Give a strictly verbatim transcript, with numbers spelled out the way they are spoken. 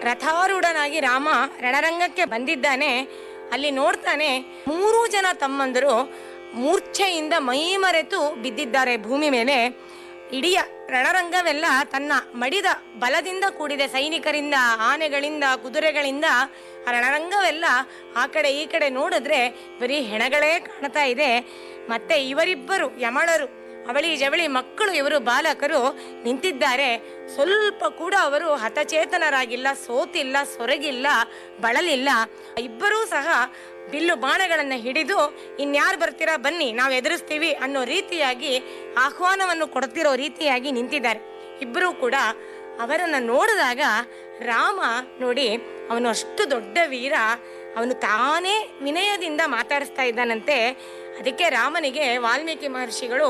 ರಥಾರೂಢನಾಗಿ ರಾಮ ರಣರಂಗಕ್ಕೆ ಬಂದಿದ್ದಾನೆ. ಅಲ್ಲಿ ನೋಡ್ತಾನೆ, ಮೂರೂ ಜನ ತಮ್ಮಂದರು ಮೂರ್ಛೆಯಿಂದ ಮೈಮರೆತು ಬಿದ್ದಿದ್ದಾರೆ ಭೂಮಿ ಮೇಲೆ. ಇಡೀ ರಣರಂಗವೆಲ್ಲ ತನ್ನ ಮಡಿದ ಬಲದಿಂದ ಕೂಡಿದೆ. ಸೈನಿಕರಿಂದ, ಆನೆಗಳಿಂದ, ಕುದುರೆಗಳಿಂದ ಆ ರಣರಂಗವೆಲ್ಲ ಆ ಕಡೆ ಈ ಕಡೆ ನೋಡಿದ್ರೆ ಬರೀ ಹೆಣಗಳೇ ಕಾಣ್ತಾ ಇದೆ. ಮತ್ತೆ ಇವರಿಬ್ಬರು ಯಮಳರು, ಅವಳಿ ಜವಳಿ ಮಕ್ಕಳು, ಇವರು ಬಾಲಕರು ನಿಂತಿದ್ದಾರೆ. ಸ್ವಲ್ಪ ಕೂಡ ಅವರು ಹತಚೇತನರಾಗಿಲ್ಲ, ಸೋತಿಲ್ಲ, ಸೊರಗಿಲ್ಲ, ಬಳಲಿಲ್ಲ. ಇಬ್ಬರೂ ಸಹ ಬಿಲ್ಲು ಬಾಣಗಳನ್ನು ಹಿಡಿದು ಇನ್ಯಾರು ಬರ್ತೀರಾ ಬನ್ನಿ ನಾವು ಎದುರಿಸ್ತೀವಿ ಅನ್ನೋ ರೀತಿಯಾಗಿ ಆಹ್ವಾನವನ್ನು ಕೊಡ್ತಿರೋ ರೀತಿಯಾಗಿ ನಿಂತಿದ್ದಾರೆ. ಇಬ್ಬರೂ ಕೂಡ ಅವರನ್ನು ನೋಡಿದಾಗ ರಾಮ ನೋಡಿ, ಅವನು ಅಷ್ಟು ದೊಡ್ಡ ವೀರ, ಅವನು ತಾನೇ ವಿನಯದಿಂದ ಮಾತಾಡಿಸ್ತಾ ಇದ್ದಾನಂತೆ. ಅದಕ್ಕೆ ರಾಮನಿಗೆ ವಾಲ್ಮೀಕಿ ಮಹರ್ಷಿಗಳು